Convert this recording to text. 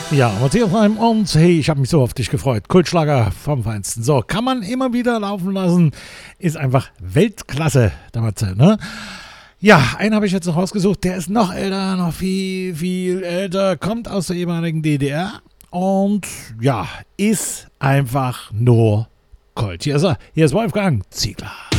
Ja, Matthias Reim und hey, ich habe mich so auf dich gefreut. Kultschlager vom Feinsten. So, kann man immer wieder laufen lassen. Ist einfach Weltklasse, der Matze, ne? Ja, einen habe ich jetzt noch rausgesucht. Der ist noch älter, noch viel, viel älter. Kommt aus der ehemaligen DDR und ja, ist einfach nur Kult. Hier ist er. Hier ist Wolfgang Ziegler.